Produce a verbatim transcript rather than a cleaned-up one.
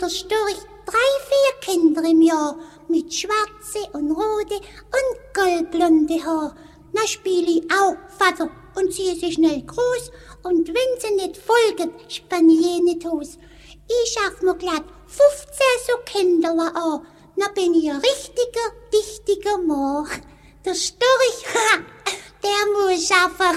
der Storch drei, vier Kinder im Jahr mit schwarze und rote und goldblonde Haar. Na spiel ich auch Vater und ziehe sie schnell groß und wenn sie nicht folgen, spann ich eh nicht aus. Ich schaff mir glatt fünfzehn so Kinderler an, na bin ich ein richtiger, dichtiger Mann. Der Storch, ha, der muss schaffen.